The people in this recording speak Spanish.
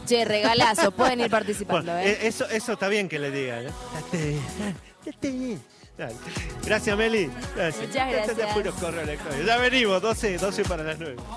Che, regalazo, pueden ir participando, Bueno, eso está bien que le digan. Dale. Gracias, Meli. Gracias. Muchas gracias. Ya venimos, 12 para las 9.